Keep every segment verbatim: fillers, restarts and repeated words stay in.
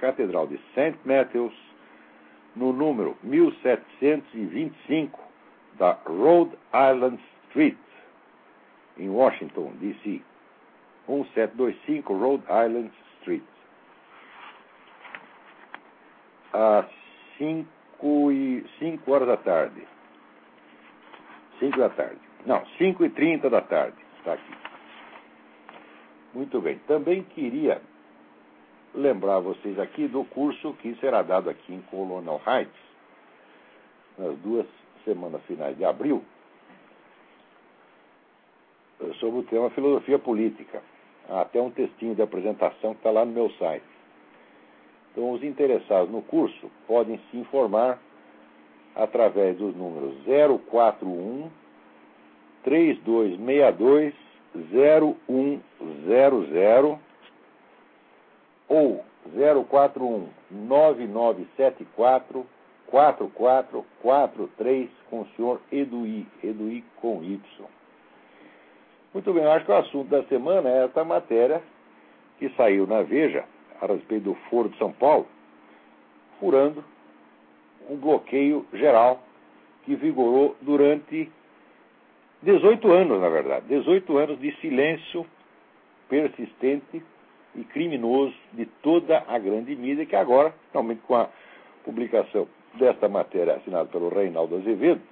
Catedral de Saint Matthews, no número mil setecentos e vinte e cinco da Rhode Island Street, em Washington, D C mil setecentos e vinte e cinco Rhode Island Street. Às cinco, e, cinco horas da tarde. cinco da tarde. Não, cinco e trinta da tarde. Está aqui. Muito bem. Também queria lembrar vocês aqui do curso que será dado aqui em Colonel Heights, nas duas semanas finais de abril, sobre o tema Filosofia Política. Há até um textinho de apresentação que está lá no meu site. Então, os interessados no curso podem se informar através dos números zero quatro um, três dois seis dois, zero um zero zero ou zero quatro um, nove nove sete quatro, quatro quatro quatro três com o senhor Eduí, Eduí com Y. Muito bem, eu acho que o assunto da semana é essa matéria que saiu na Veja a respeito do Foro de São Paulo, furando um bloqueio geral que vigorou durante dezoito anos, na verdade. dezoito anos de silêncio persistente e criminoso de toda a grande mídia, que agora, finalmente com a publicação desta matéria assinada pelo Reinaldo Azevedo,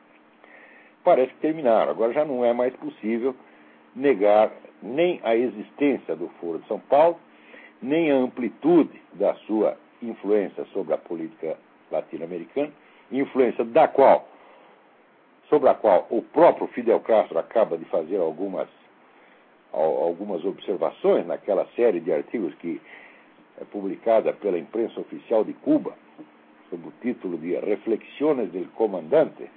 parece que terminaram. Agora já não é mais possível negar nem a existência do Foro de São Paulo, nem a amplitude da sua influência sobre a política latino-americana, influência da qual, sobre a qual o próprio Fidel Castro acaba de fazer algumas, algumas observações naquela série de artigos que é publicada pela imprensa oficial de Cuba, sob o título de Reflexiones del Comandante,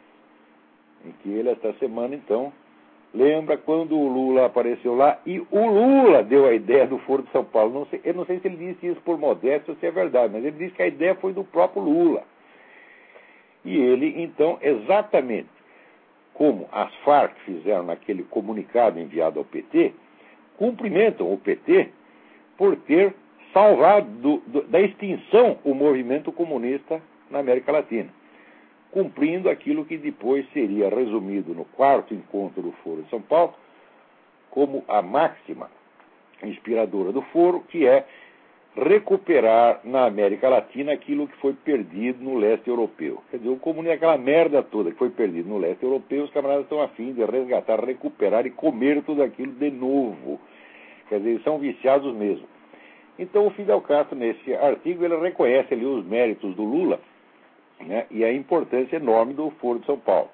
em que ele, esta semana, então, lembra quando o Lula apareceu lá e o Lula deu a ideia do Foro de São Paulo. Não sei, eu não sei se ele disse isso por modéstia ou se é verdade, mas ele disse que a ideia foi do próprio Lula. E ele, então, exatamente como as Farc fizeram naquele comunicado enviado ao P T, cumprimentam o P T por ter salvado do, do, da extinção o movimento comunista na América Latina, cumprindo aquilo que depois seria resumido no quarto encontro do Foro de São Paulo como a máxima inspiradora do Foro, que é recuperar na América Latina aquilo que foi perdido no leste europeu. Quer dizer, o comunismo, aquela merda toda que foi perdido no leste europeu, os camaradas estão a fim de resgatar, recuperar e comer tudo aquilo de novo. Quer dizer, eles são viciados mesmo. Então, o Fidel Castro, nesse artigo, ele reconhece ali os méritos do Lula, né, e a importância enorme do Foro de São Paulo.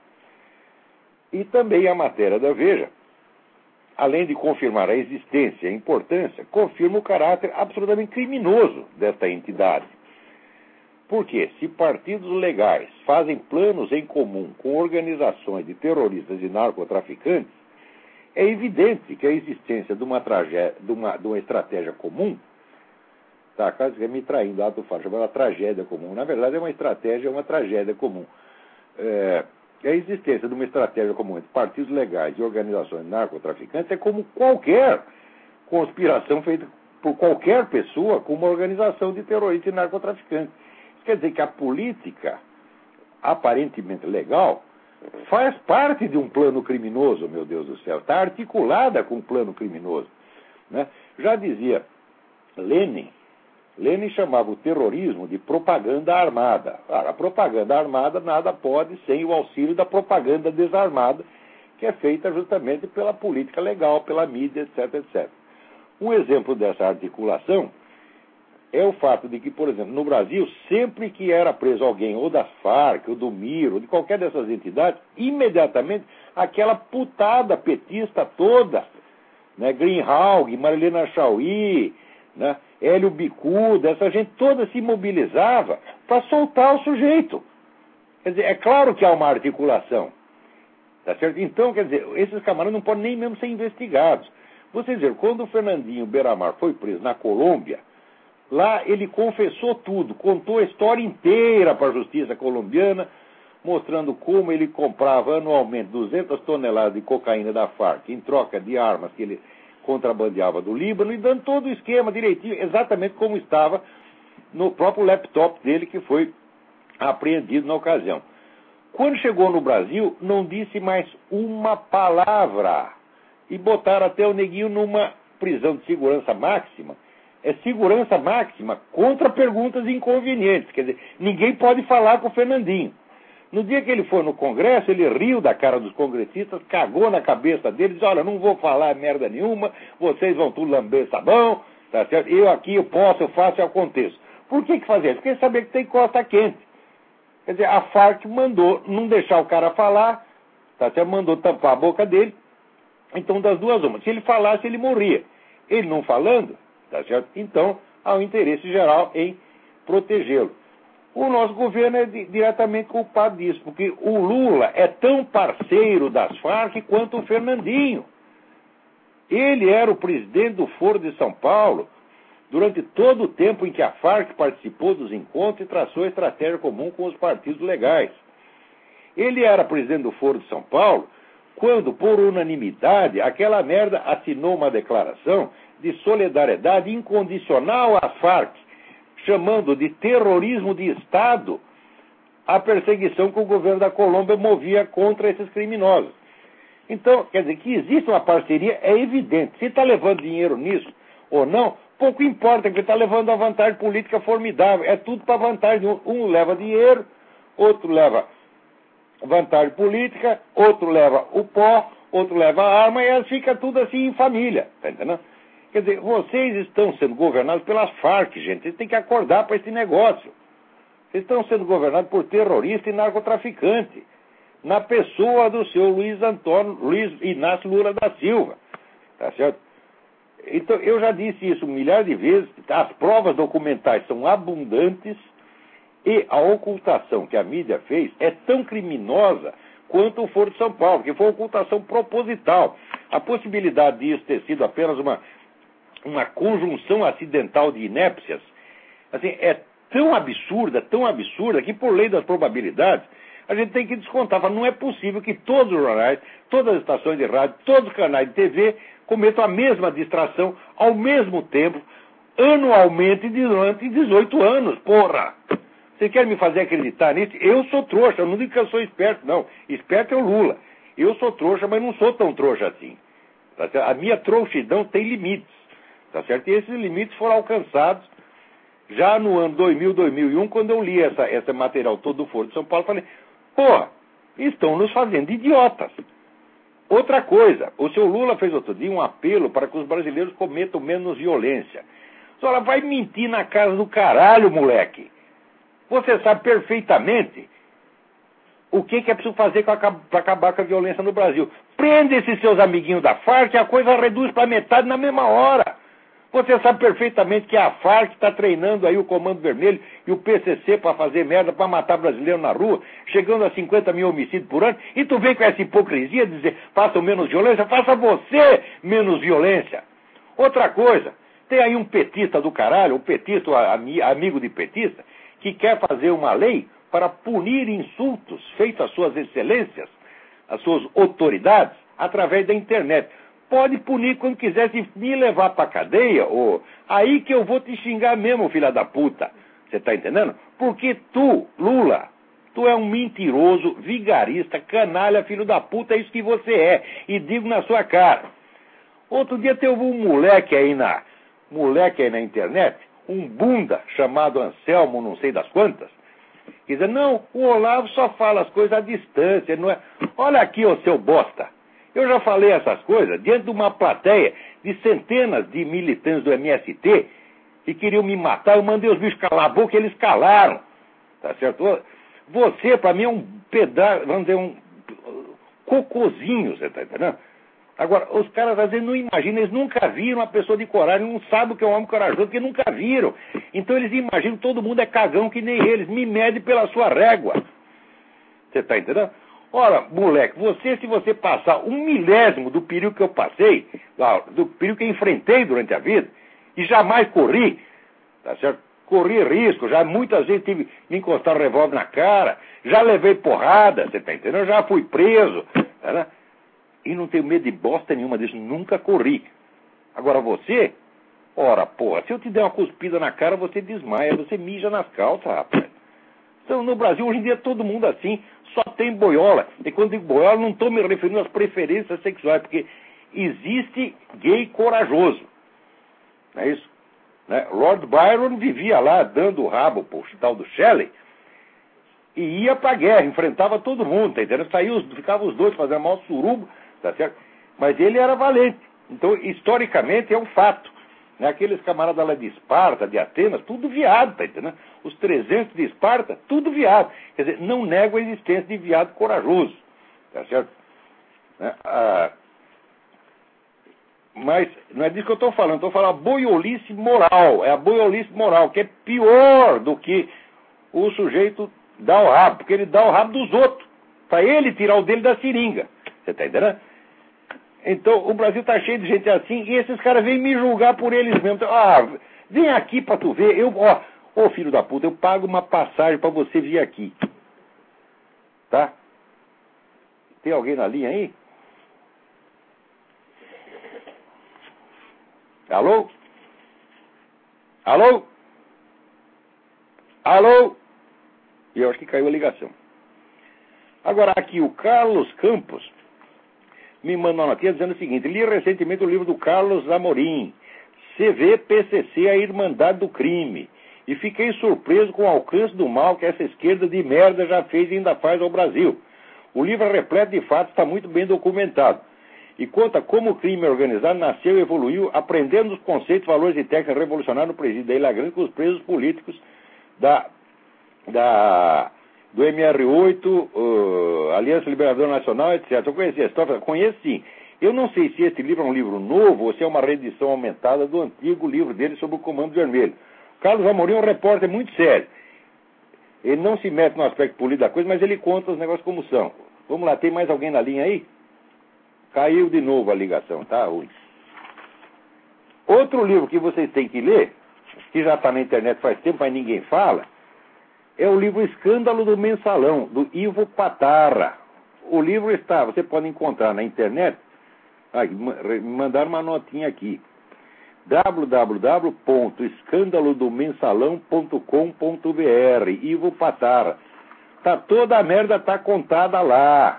E também a matéria da Veja, além de confirmar a existência e a importância, confirma o caráter absolutamente criminoso desta entidade. Porque, se partidos legais fazem planos em comum com organizações de terroristas e narcotraficantes, é evidente que a existência de uma, tragédia, de uma, de uma estratégia comum, tá, quase que é me traindo, ato falo, chamada tragédia comum. Na verdade, é uma estratégia, é uma tragédia comum. É, a existência de uma estratégia comum entre partidos legais e organizações narcotraficantes é como qualquer conspiração feita por qualquer pessoa com uma organização de terroristas e narcotraficantes. Isso quer dizer que a política, aparentemente legal, faz parte de um plano criminoso, meu Deus do céu. Está articulada com um plano criminoso, né? Já dizia Lenin, Lenin chamava o terrorismo de propaganda armada. Claro, a propaganda armada nada pode sem o auxílio da propaganda desarmada, que é feita justamente pela política legal, pela mídia, etc, etcétera. Um exemplo dessa articulação é o fato de que, por exemplo, no Brasil, sempre que era preso alguém, ou das Farc, ou do Miro, ou de qualquer dessas entidades, imediatamente aquela putada petista toda, né, Greenhalgh, Marilena Chaui, né, Hélio Bicuda, essa gente toda se mobilizava para soltar o sujeito. Quer dizer, é claro que há uma articulação. Tá certo? Então, quer dizer, esses camaradas não podem nem mesmo ser investigados. Vocês viram, quando o Fernandinho Beiramar foi preso na Colômbia, lá ele confessou tudo, contou a história inteira para a justiça colombiana, mostrando como ele comprava anualmente duzentas toneladas de cocaína da Farc em troca de armas que ele contrabandeava do Líbano, e dando todo o esquema direitinho, exatamente como estava no próprio laptop dele, que foi apreendido na ocasião. Quando chegou no Brasil, não disse mais uma palavra. E botaram até o neguinho numa prisão de segurança máxima. É segurança máxima contra perguntas inconvenientes. Quer dizer, ninguém pode falar com o Fernandinho. No dia que ele foi no Congresso, ele riu da cara dos congressistas, cagou na cabeça deles, disse, olha, não vou falar merda nenhuma, vocês vão tudo lamber sabão, tá certo? Eu aqui, eu posso, eu faço, eu aconteço. Por que que fazia isso? Porque sabia que tem costa quente. Quer dizer, a Farc mandou não deixar o cara falar, tá certo? Mandou tampar a boca dele. Então, das duas uma. Se ele falasse, ele morria. Ele não falando, tá certo? Então, há um interesse geral em protegê-lo. O nosso governo é di- diretamente culpado disso, porque o Lula é tão parceiro das Farc quanto o Fernandinho. Ele era o presidente do Foro de São Paulo durante todo o tempo em que a Farc participou dos encontros e traçou a estratégia comum com os partidos legais. Ele era presidente do Foro de São Paulo quando, por unanimidade, aquela merda assinou uma declaração de solidariedade incondicional às Farc, chamando de terrorismo de Estado a perseguição que o governo da Colômbia movia contra esses criminosos. Então, quer dizer, que existe uma parceria é evidente. Se está levando dinheiro nisso ou não, pouco importa, porque está levando a vantagem política formidável. É tudo para vantagem. Um, um leva dinheiro, outro leva vantagem política, outro leva o pó, outro leva a arma, e fica tudo assim em família. Tá entendendo? Quer dizer, vocês estão sendo governados pelas Farc, gente. Vocês têm que acordar para esse negócio. Vocês estão sendo governados por terrorista e narcotraficante, na pessoa do senhor Luiz Antônio, Luiz Inácio Lula da Silva. Tá certo? Então, eu já disse isso milhares de vezes, as provas documentais são abundantes e a ocultação que a mídia fez é tão criminosa quanto o Foro de São Paulo, que foi uma ocultação proposital. A possibilidade disso ter sido apenas uma, uma conjunção acidental de inépcias, assim, é tão absurda, tão absurda, que por lei das probabilidades, a gente tem que descontar. Fala, não é possível que todos os jornais, todas as estações de rádio, todos os canais de T V cometam a mesma distração ao mesmo tempo, anualmente, durante dezoito anos. Porra! Você quer me fazer acreditar nisso? Eu sou trouxa, eu não digo que eu sou esperto, não. Esperto é o Lula. Eu sou trouxa, mas não sou tão trouxa assim. Tá certo? A minha trouxidão tem limites. Tá certo? E esses limites foram alcançados já no ano dois mil, dois mil e um, quando eu li essa, esse material todo do Foro de São Paulo, falei, pô, estão nos fazendo idiotas. Outra coisa, o seu Lula fez outro dia um apelo para que os brasileiros cometam menos violência. Só ela vai mentir na casa do caralho, moleque. Você sabe perfeitamente o que, que é preciso fazer para acabar com a violência no Brasil. Prende esses seus amiguinhos da Farc e a coisa reduz para metade na mesma hora. Você sabe perfeitamente que a Farc está treinando aí o Comando Vermelho e o P C C para fazer merda, para matar brasileiro na rua, chegando a cinquenta mil homicídios por ano, e tu vem com essa hipocrisia de dizer, façam menos violência, faça você menos violência. Outra coisa, tem aí um petista do caralho, um petista, amigo de petista, que quer fazer uma lei para punir insultos feitos às suas excelências, às suas autoridades, através da internet. Pode punir quando quiser, se me levar pra cadeia, ou aí que eu vou te xingar mesmo, filha da puta. Você tá entendendo? Porque tu, Lula, tu é um mentiroso, vigarista, canalha, filho da puta, é isso que você é. E digo na sua cara. Outro dia teve um moleque aí na, moleque aí na internet, um bunda chamado Anselmo, não sei das quantas, quer dizer, não, o Olavo só fala as coisas à distância, não é? Olha aqui, ô seu bosta. Eu já falei essas coisas diante de uma plateia de centenas de militantes do M S T que queriam me matar. Eu mandei os bichos calar a boca e eles calaram. Tá certo? Você, para mim, é um pedaço, vamos dizer, um cocôzinho, você tá entendendo? Agora, os caras às vezes não imaginam, eles nunca viram uma pessoa de coragem, não sabem o que é um homem corajoso, porque nunca viram. Então eles imaginam que todo mundo é cagão que nem eles. Me mede pela sua régua. Você tá entendendo? Ora, moleque, você, se você passar um milésimo do perigo que eu passei, do perigo que eu enfrentei durante a vida, e jamais corri, tá certo? Corri risco, já muitas vezes tive me encostar um revólver na cara, já levei porrada, você tá entendendo? Já fui preso, tá, e não tenho medo de bosta nenhuma disso, nunca corri. Agora você, Ora, porra, se eu te der uma cuspida na cara, você desmaia, você mija nas calças, rapaz. Então, no Brasil, hoje em dia, todo mundo assim, só tem boiola. E quando digo boiola, não estou me referindo às preferências sexuais, porque existe gay corajoso. Não é isso? Né? Lord Byron vivia lá dando o rabo pro tal do Shelley e ia pra guerra, enfrentava todo mundo, tá entendendo? Saiu, ficavam os dois fazendo mal surubo, tá certo? Mas ele era valente. Então, historicamente, é um fato. Né? Aqueles camaradas lá de Esparta, de Atenas, tudo viado, tá entendendo? Os trezentos de Esparta, tudo viado. Quer dizer, não nego a existência de viado corajoso, tá certo? Né? Ah, mas não é disso que eu estou falando, estou falando a boiolice moral, é a boiolice moral, que é pior do que o sujeito dar o rabo, porque ele dá o rabo dos outros, para ele tirar o dele da seringa, você está entendendo? Então, o Brasil está cheio de gente assim, e esses caras vêm me julgar por eles mesmos. Ah, vem aqui para tu ver, eu, ó, ô filho da puta, eu pago uma passagem para você vir aqui, tá? Tem alguém na linha aí? Alô? Alô? Alô? E eu acho que caiu a ligação. Agora, aqui, o Carlos Campos me mandou uma notinha dizendo o seguinte: li recentemente o livro do Carlos Amorim, C V P C C, a Irmandade do Crime, e fiquei surpreso com o alcance do mal que essa esquerda de merda já fez e ainda faz ao Brasil. O livro é repleto de fatos, está muito bem documentado. E conta como o crime organizado nasceu e evoluiu, aprendendo os conceitos, valores e técnicas revolucionários no presídio da Ilha Grande com os presos políticos da, da, do M R oito, uh, Aliança Liberadora Nacional, etcétera. Eu conheci a história? Conheço sim. Eu não sei se esse livro é um livro novo ou se é uma reedição aumentada do antigo livro dele sobre o Comando Vermelho. Carlos Amorim é um repórter muito sério. Ele não se mete no aspecto político da coisa, mas ele conta os negócios como são. Vamos lá, tem mais alguém na linha aí? Caiu de novo a ligação, tá, Rui? Outro livro que vocês têm que ler, que já está na internet faz tempo, mas ninguém fala, é o livro Escândalo do Mensalão, do Ivo Patarra. O livro está, você pode encontrar na internet, ah, me mandaram uma notinha aqui, w w w ponto escândalo do mensalão ponto com ponto b r, Ivo Patarra. Tá, toda a merda tá contada lá,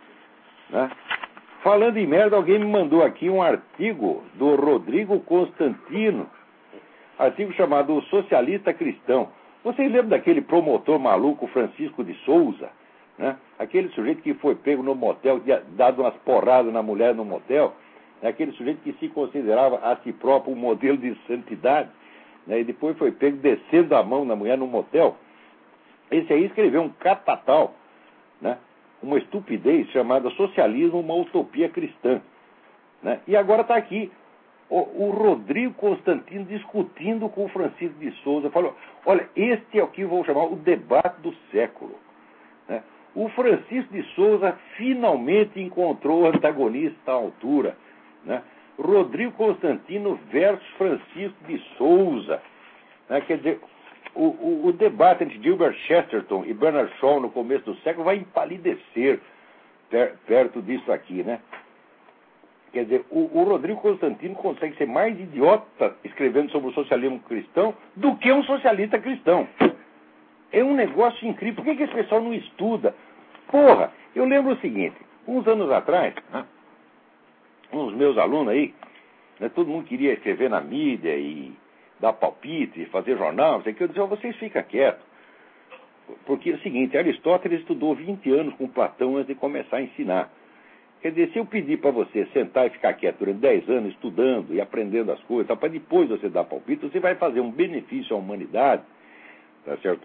né? Falando em merda, alguém me mandou aqui um artigo do Rodrigo Constantino, artigo chamado O Socialista Cristão. Vocês lembram daquele promotor maluco Francisco de Souza, né? Aquele sujeito que foi pego no motel, dado umas porradas na mulher no motel, né? Aquele sujeito que se considerava a si próprio um modelo de santidade, né? E depois foi pego descendo a mão na mulher no motel. Esse aí escreveu um catatal, né? Uma estupidez chamada Socialismo, uma Utopia Cristã, né? E agora está aqui o, o Rodrigo Constantino discutindo com o Francisco de Souza. Falou, olha, este é o que eu vou chamar o debate do século, né? O Francisco de Souza finalmente encontrou o antagonista à altura, né? Rodrigo Constantino versus Francisco de Souza, né? Quer dizer, O, o, o debate entre Gilbert Chesterton e Bernard Shaw no começo do século vai empalidecer per, perto disso aqui, né? Quer dizer, o, o Rodrigo Constantino consegue ser mais idiota escrevendo sobre o socialismo cristão do que um socialista cristão. É um negócio incrível. Por que, que esse pessoal não estuda? Porra, eu lembro o seguinte, uns anos atrás, né, uns meus alunos aí, né, todo mundo queria escrever na mídia e dar palpite, fazer jornal, não sei o que. Eu disse, oh, vocês ficam quietos. Porque é o seguinte, Aristóteles estudou vinte anos com Platão antes de começar a ensinar. Quer dizer, se eu pedir para você sentar e ficar quieto durante dez anos estudando e aprendendo as coisas, para depois você dar palpite, você vai fazer um benefício à humanidade, tá certo?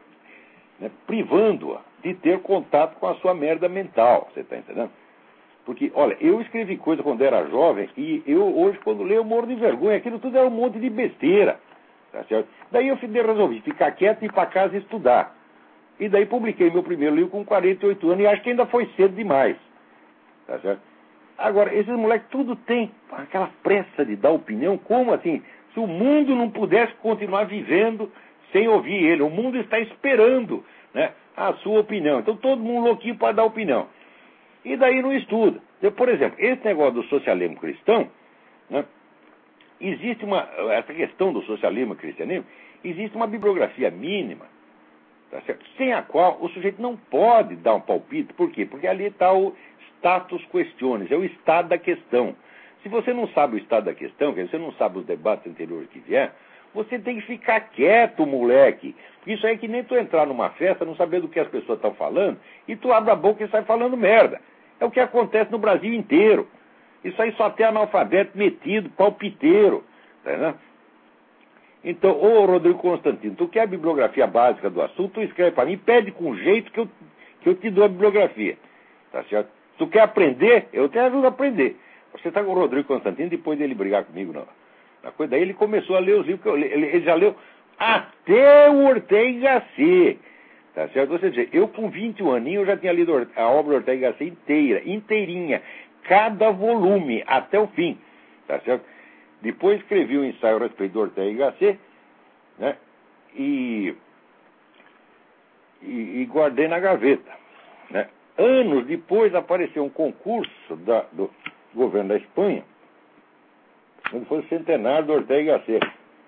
Né? Privando-a de ter contato com a sua merda mental, você está entendendo? Porque, olha, eu escrevi coisa quando era jovem e eu hoje, quando leio, eu morro de vergonha. Aquilo tudo era um monte de besteira, tá certo? Daí eu resolvi ficar quieto e ir para casa estudar. E daí publiquei meu primeiro livro com quarenta e oito anos e acho que ainda foi cedo demais, tá certo? Agora, esses moleques tudo tem aquela pressa de dar opinião, como assim? Se o mundo não pudesse continuar vivendo sem ouvir ele, o mundo está esperando, né, a sua opinião. Então todo mundo louquinho para dar opinião. E daí não estuda. Por exemplo, esse negócio do socialismo cristão, né, existe uma, essa questão do socialismo e cristianismo, existe uma bibliografia mínima, tá certo? Sem a qual o sujeito não pode dar um palpite. Por quê? Porque ali está o status questiones, é o estado da questão. Se você não sabe o estado da questão, quer dizer, você não sabe os debates anteriores que vieram, você tem que ficar quieto, moleque. Porque isso aí é que nem tu entrar numa festa, não saber do que as pessoas estão falando, e tu abre a boca e sai falando merda. É o que acontece no Brasil inteiro. Isso aí só tem analfabeto metido, palpiteiro. Tá vendo? Então, ô Rodrigo Constantino, tu quer a bibliografia básica do assunto, tu escreve para mim, pede com jeito que eu, que eu te dou a bibliografia. Tá certo? Tu quer aprender? Eu te ajudo a aprender. Você está com o Rodrigo Constantino, depois dele brigar comigo, não. Na coisa, daí ele começou a ler os livros que eu li. Ele, ele já leu até o Ortega y Gasset. Tá certo? Ou seja, eu com vinte e um aninhos já tinha lido a obra Ortega y Gasset inteira, inteirinha. Cada volume, até o fim. Tá certo? Depois escrevi um ensaio a respeito do Ortega y Gasset, né? E, e, e guardei na gaveta, né? Anos depois apareceu um concurso da, do governo da Espanha, quando foi o centenário do Ortega y Gasset.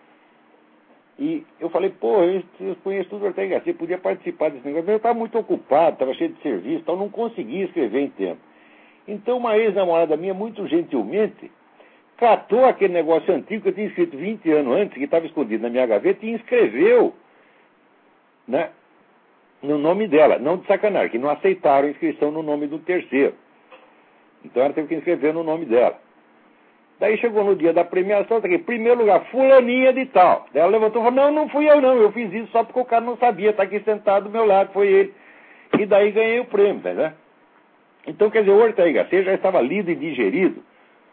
E eu falei, pô, eu, eu conheço tudo do Ortega y Gasset, podia participar desse negócio, mas eu estava muito ocupado, estava cheio de serviço, então não conseguia escrever em tempo. Então uma ex-namorada minha, muito gentilmente, catou aquele negócio antigo que eu tinha escrito vinte anos antes, que estava escondido na minha gaveta, e inscreveu, né, no nome dela. Não de sacanagem, que não aceitaram a inscrição no nome do terceiro. Então ela teve que inscrever no nome dela. Daí chegou no dia da premiação, tá aqui, primeiro lugar, fulaninha de tal. Daí ela levantou e falou, não, não fui eu não, eu fiz isso só porque o cara não sabia, está aqui sentado do meu lado, foi ele. E daí ganhei o prêmio, tá, né? Então, quer dizer, o Ortega y Gasset já estava lido e digerido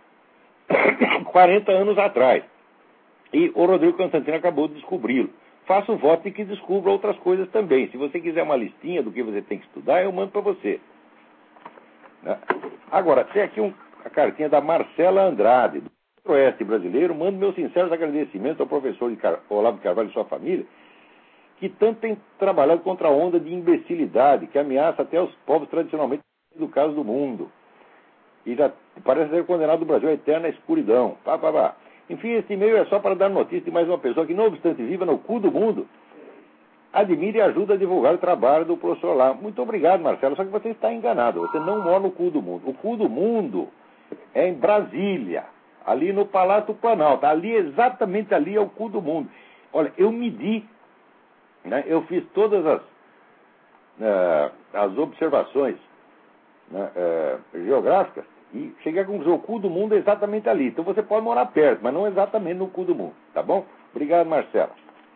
quarenta anos atrás. E o Rodrigo Constantino acabou de descobri-lo. Faço voto de que descubra outras coisas também. Se você quiser uma listinha do que você tem que estudar, eu mando para você. Né? Agora, tem aqui um, a cartinha da Marcela Andrade, do Oeste Brasileiro. Mando meus sinceros agradecimentos ao professor de Car... Olavo de Carvalho e sua família, que tanto tem trabalhado contra a onda de imbecilidade que ameaça até os povos tradicionalmente educados do mundo. E já parece ser condenado do Brasil à eterna escuridão. Pá, pá, pá. Enfim, esse e-mail é só para dar notícia de mais uma pessoa que, não obstante viva no cu do mundo, admire e ajuda a divulgar o trabalho do professor lá. Muito obrigado, Marcelo, só que você está enganado. Você não mora no cu do mundo. O cu do mundo é em Brasília, ali no Palácio Planalto. Ali, exatamente ali, é o cu do mundo. Olha, eu medi, né, eu fiz todas as, uh, as observações, né, uh, geográficas, e cheguei a conclusão, o cu do mundo é exatamente ali. Então você pode morar perto, mas não exatamente no cu do mundo. Tá bom? Obrigado, Marcelo.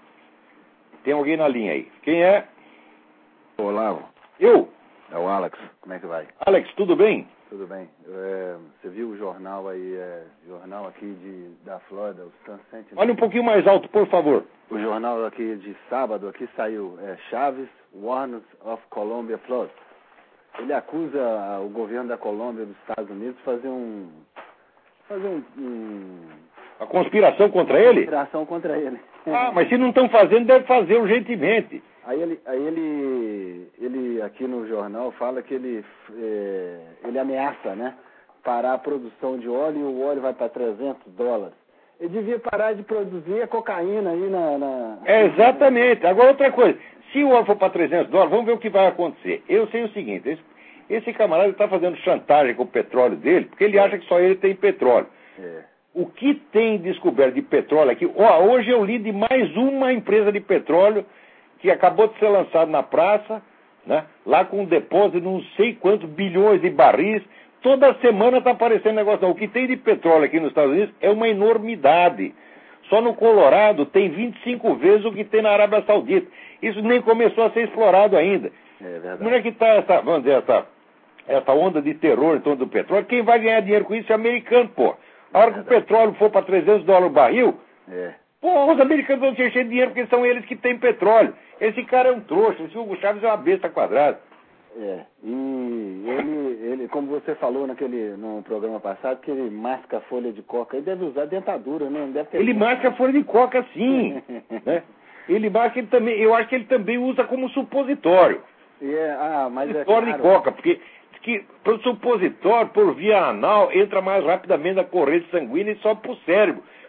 Tem alguém na linha aí. Quem é? Olá. Eu? É o Alex. Como é que vai? Alex, tudo bem? Tudo bem. É, você viu o jornal aí, é, jornal aqui de, da Flórida, o Sun Sentinel? Olha um pouquinho mais alto, por favor. O jornal aqui de sábado, aqui saiu, é, Chaves warns of Colombia flood. Ele acusa o governo da Colômbia dos Estados Unidos de fazer um... fazer um... um a conspiração contra ele? Conspiração contra ele. Ah, mas se não estão fazendo, deve fazer urgentemente. Aí ele, aí ele, ele aqui no jornal fala que ele, é, ele ameaça, né, parar a produção de óleo e o óleo vai para trezentos dólares. Ele devia parar de produzir a cocaína aí na... na... É, exatamente. Agora outra coisa, se o óleo for para trezentos dólares, vamos ver o que vai acontecer. Eu sei o seguinte, esse, esse camarada está fazendo chantagem com o petróleo dele, porque ele acha que só ele tem petróleo. É. O que tem descoberto de petróleo aqui... Ó, hoje eu li de mais uma empresa de petróleo que acabou de ser lançado na praça, né, lá com um depósito de não sei quantos bilhões de barris. Toda semana está aparecendo negócio. Não, o que tem de petróleo aqui nos Estados Unidos é uma enormidade. Só no Colorado tem vinte e cinco vezes o que tem na Arábia Saudita. Isso nem começou a ser explorado ainda. É verdade. Como é que está essa, vamos dizer, essa, essa onda de terror em torno do petróleo? Quem vai ganhar dinheiro com isso é o americano, pô. A hora que o petróleo for para trezentos dólares o barril, é. pô, os americanos vão se encher de dinheiro porque são eles que têm petróleo. Esse cara é um trouxa, esse Hugo Chávez é uma besta quadrada. É, e ele, ele, como você falou naquele, no programa passado, que ele masca a folha de coca, ele deve usar dentadura, né? Deve ter... Ele masca a folha de coca, sim. Né? Ele masca, ele também, eu acho que ele também usa como supositório. É, ah, mas supositório é de claro. coca, porque que para o supositório, por via anal, entra mais rapidamente na corrente sanguínea e sobe para o cérebro.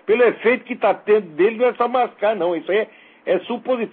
pelo efeito que está tendo dele, não é só mascar, não. Isso aí é, é suposição.